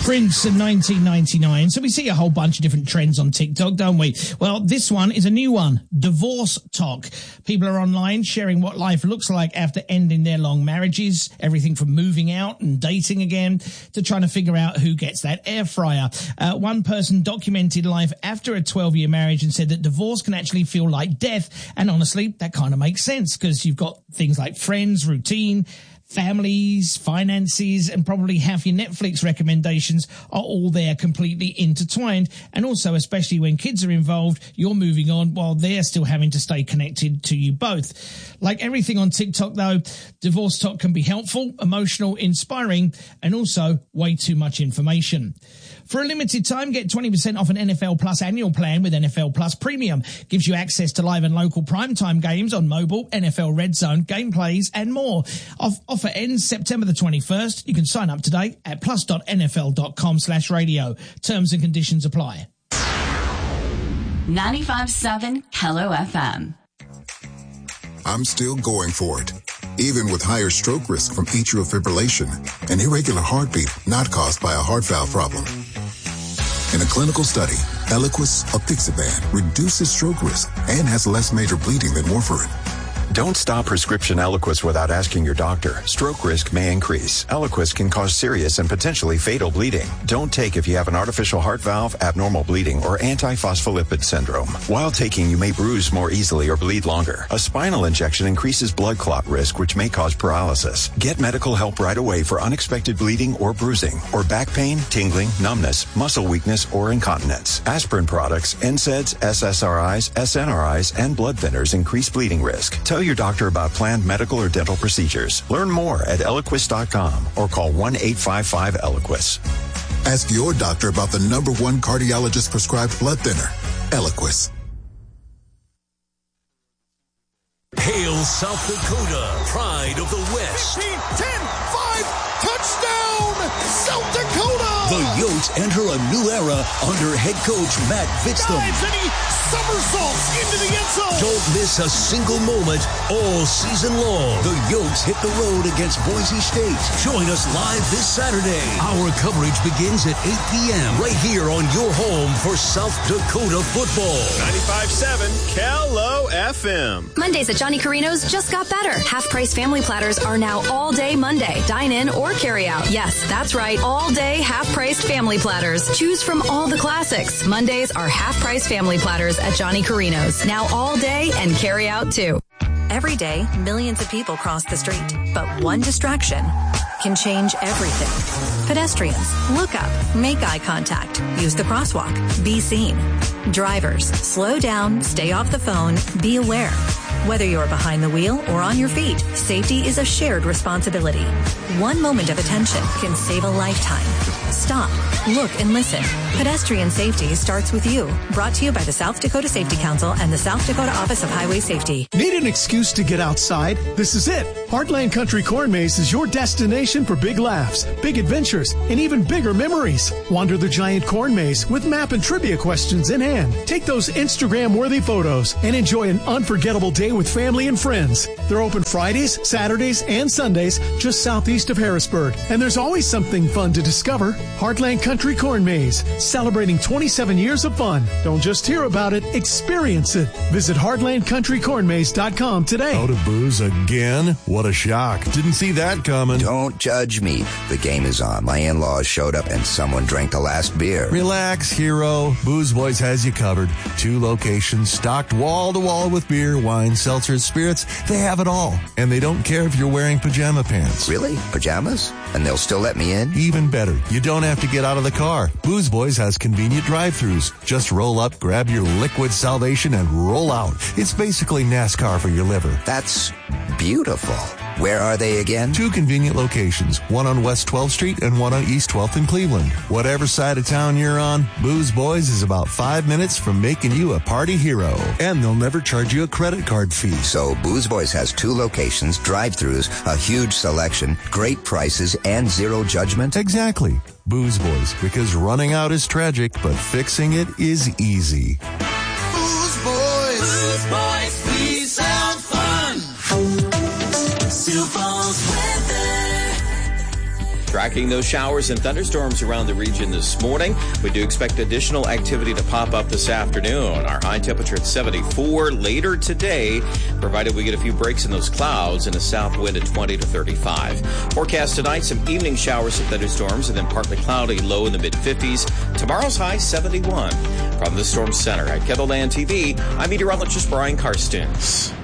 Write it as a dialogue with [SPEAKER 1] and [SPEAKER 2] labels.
[SPEAKER 1] Prince in 1999. So we see a whole bunch of different trends on TikTok, don't we? Well, this one is a new one, divorce talk. People are online sharing what life looks like after ending their long marriages, everything from moving out and dating again to trying to figure out who gets that air fryer. One person documented life after a 12-year marriage and said that divorce can actually feel like death. And honestly, that kind of makes sense because you've got things like friends, routine, families, finances, and probably half your Netflix recommendations are all there completely intertwined. And also, especially when kids are involved, you're moving on while they're still having to stay connected to you both. Like everything on TikTok, though, divorce talk can be helpful, emotional, inspiring, and also way too much information. For a limited time, get 20% off an NFL Plus annual plan with NFL Plus Premium. Gives you access to live and local primetime games on mobile, NFL Red Zone, gameplays, and more. Offer ends September the 21st. You can sign up today at plus.nfl.com/radio. Terms and conditions apply.
[SPEAKER 2] 95.7 Hello FM.
[SPEAKER 3] I'm still going for it, even with higher stroke risk from atrial fibrillation, an irregular heartbeat not caused by a heart valve problem. In a clinical study, Eliquis, apixaban, reduces stroke risk and has less major bleeding than warfarin.
[SPEAKER 4] Don't stop prescription Eliquis without asking your doctor. Stroke risk may increase. Eliquis can cause serious and potentially fatal bleeding. Don't take if you have an artificial heart valve, abnormal bleeding, or antiphospholipid syndrome. While taking, you may bruise more easily or bleed longer. A spinal injection increases blood clot risk, which may cause paralysis. Get medical help right away for unexpected bleeding or bruising, or back pain, tingling, numbness, muscle weakness, or incontinence. Aspirin products, NSAIDs, SSRIs, SNRIs, and blood thinners increase bleeding risk. Tell your doctor about planned medical or dental procedures. Learn more at Eliquis.com or call 1-855-ELIQUIS.
[SPEAKER 3] Ask your doctor about the #1 cardiologist prescribed blood thinner, Eliquis.
[SPEAKER 5] Hail South Dakota, pride of the West.
[SPEAKER 6] 15, 10, 5, touchdown, South Dakota!
[SPEAKER 5] The Yotes enter a new era under head coach Matt Vitztham.
[SPEAKER 6] Dives and he somersaults into the end zone.
[SPEAKER 5] Don't miss a single moment all season long. The Yotes hit the road against Boise State. Join us live this Saturday. Our coverage begins at 8 p.m. right here on your home for South Dakota football.
[SPEAKER 7] 95.7 Hello FM.
[SPEAKER 8] Mondays at Johnny Carino's just got better. Half-price family platters are now all day Monday. Dine in or carry out. Yes, that's right. All day half-priced family platters. Choose from all the classics. Mondays are half-price family platters at Johnny Carino's. Now all day and carry out too.
[SPEAKER 9] Every day, millions of people cross the street, but one distraction can change everything. Pedestrians, look up, make eye contact, use the crosswalk, be seen. Drivers, slow down, stay off the phone, be aware. Whether you're behind the wheel or on your feet, safety is a shared responsibility. One moment of attention can save a lifetime. Stop, look, and listen. Pedestrian safety starts with you. Brought to you by the South Dakota Safety Council and the South Dakota Office of Highway Safety.
[SPEAKER 10] Need an excuse to get outside? This is it. Heartland Country Corn Maze is your destination for big laughs, big adventures, and even bigger memories. Wander the giant corn maze with map and trivia questions in hand. Take those Instagram-worthy photos and enjoy an unforgettable day with family and friends. They're open Fridays, Saturdays, and Sundays just southeast of Harrisburg. And there's always something fun to discover. Heartland Country Corn Maze, celebrating 27 years of fun. Don't just hear about it, experience it. Visit heartlandcountrycornmaze.com today.
[SPEAKER 11] Out of booze again? What a shock. Didn't see that coming.
[SPEAKER 12] Don't judge me. The game is on. My in-laws showed up and someone drank the last beer.
[SPEAKER 11] Relax, hero. Booze Boys has you covered. 2 locations stocked wall to wall with beer, wine, seltzers, spirits. They have it all. And they don't care if you're wearing pajama pants.
[SPEAKER 12] Really? Pajamas? And they'll still let me in?
[SPEAKER 11] Even better. You don't have to get out of the car. Booze Boys has convenient drive-thrus. Just roll up, grab your liquid salvation, and roll out. It's basically NASCAR for your liver.
[SPEAKER 12] That's beautiful. Where are they again?
[SPEAKER 11] 2 convenient locations, one on West 12th Street and one on East 12th in Cleveland. Whatever side of town you're on, Booze Boys is about 5 minutes from making you a party hero. And they'll never charge you a credit card fee.
[SPEAKER 12] So Booze Boys has 2 locations, drive-thrus, a huge selection, great prices, and zero judgment?
[SPEAKER 11] Exactly. Booze Boys, because running out is tragic, but fixing it is easy.
[SPEAKER 6] Booze Boys. Booze Boys, we sound fun. Sioux Falls weather.
[SPEAKER 13] Dry Tracking those showers and thunderstorms around the region this morning. We do expect additional activity to pop up this afternoon. Our high temperature at 74 later today, provided we get a few breaks in those clouds and a south wind at 20 to 35. Forecast tonight, some evening showers and thunderstorms and then partly cloudy, low in the mid-50s. Tomorrow's high 71. From the Storm Center at KENDLE Land TV, I'm meteorologist Brian Karstens.